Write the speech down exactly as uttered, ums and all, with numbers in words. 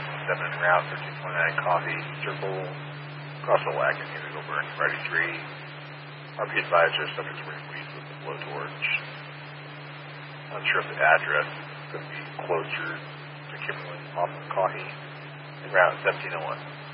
seven en route, thirteen twenty-nine coffee, circle, cross the wagon, here go burn, Friday three. R P advisor, subject to repeat with the blowtorch. Unsure of the address, could be closer to Kimberly off of Coffee, en route seventeen oh one.